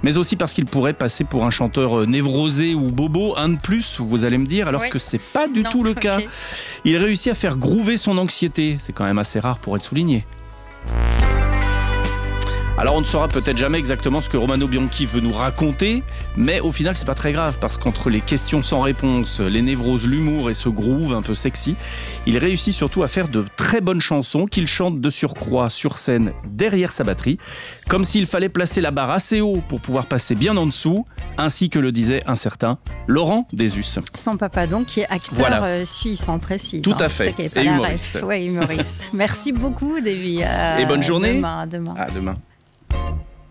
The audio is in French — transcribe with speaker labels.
Speaker 1: mais aussi parce qu'il pourrait passer pour un chanteur névrosé ou bobo, un de plus, vous allez me dire, alors que c'est pas du tout le cas. Il réussit à faire groover son anxiété, c'est quand même assez rare pour être souligné. Alors on ne saura peut-être jamais exactement ce que Romano Bianchi veut nous raconter, mais au final c'est pas très grave parce qu'entre les questions sans réponse, les névroses, l'humour et ce groove un peu sexy, il réussit surtout à faire de très bonnes chansons qu'il chante de surcroît sur scène derrière sa batterie, comme s'il fallait placer la barre assez haut pour pouvoir passer bien en dessous, ainsi que le disait un certain Laurent Desus.
Speaker 2: Son papa donc qui est acteur suisse, on précise.
Speaker 1: Tout à fait,
Speaker 2: et humoriste. Ouais, humoriste. Merci beaucoup Davy.
Speaker 1: Et bonne journée.
Speaker 2: À demain.
Speaker 1: À demain.